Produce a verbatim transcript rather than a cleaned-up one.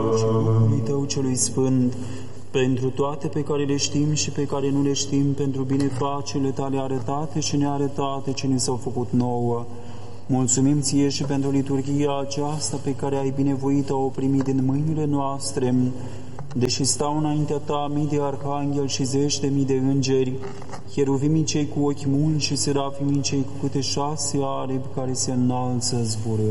Lui Tău celui Sfânt, pentru toate pe care le știm și pe care nu le știm, pentru binefacerile Tale arătate și nearătate ce ne s-au făcut nouă. Mulțumim Ție și pentru liturghia aceasta pe care ai binevoit-o o primit din mâinile noastre, deși stau înaintea Ta mii de arhangheli și zeci de mii de îngeri, cheruvimii cei cu ochi mulți și serafimii cei cu câte șase aripi care se înalță zburând.